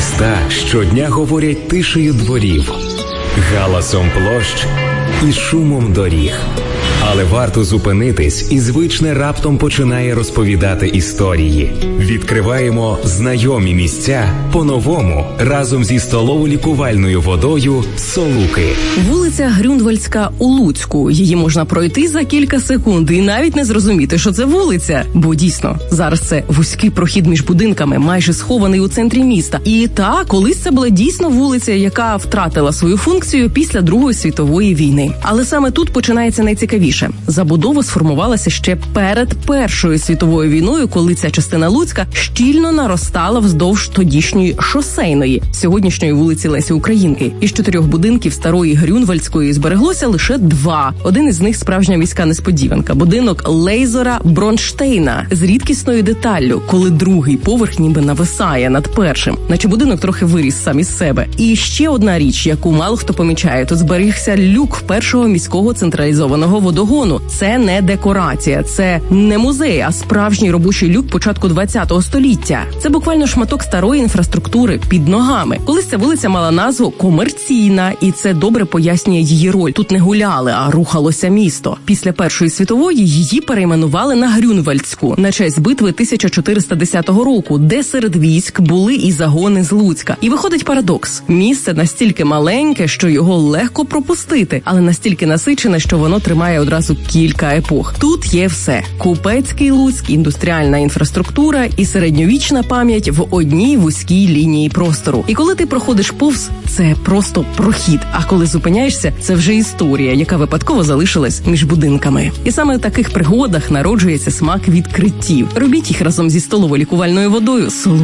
міста щодня говорять тишею дворів, галасом площ і шумом доріг. Але варто зупинитись, і звичне раптом починає розповідати історії. Відкриваємо знайомі місця по-новому разом зі столово-лікувальною водою «Солуки». Вулиця Грюндвальдська у Луцьку. Її можна пройти за кілька секунд і навіть не зрозуміти, що це вулиця. Бо дійсно, зараз це вузький прохід між будинками, майже схований у центрі міста. І так, колись це була дійсно вулиця, яка втратила свою функцію після Другої світової війни. Але саме тут починається найцікавіше. Забудова сформувалася ще перед Першою світовою війною, коли ця частина Луцька щільно наростала вздовж тодішньої шосейної, сьогоднішньої вулиці Лесі Українки. Із 4 будинків старої Грюндвальдської збереглося лише 2. Один із них справжня міська несподіванка – будинок Лейзера Бронштейна з рідкісною деталлю, коли другий поверх ніби нависає над першим, наче будинок трохи виріс сам із себе. І ще одна річ, яку мало хто помічає – тут зберігся люк першого міського централізованого водогону. Це не декорація, це не музей, а справжній робочий люк початку 20-го століття. Це буквально шматок старої інфраструктури під ногами. Колись ця вулиця мала назву «Комерційна», і це добре пояснює її роль. Тут не гуляли, а рухалося місто. Після Першої світової її перейменували на Грюндвальдську на честь битви 1410 року, де серед військ були і загони з Луцька. І виходить парадокс. Місце настільки маленьке, що його легко пропустити, але настільки насичене, що воно тримає одразу кілька епох. Тут є все. Купецький Луцьк, індустріальна інфраструктура і середньовічна пам'ять в одній вузькій лінії простору. І коли ти проходиш повз, це просто прохід. А коли зупиняєшся, це вже історія, яка випадково залишилась між будинками. І саме в таких пригодах народжується смак відкриттів. Робіть їх разом зі столово-лікувальною водою «Солуки».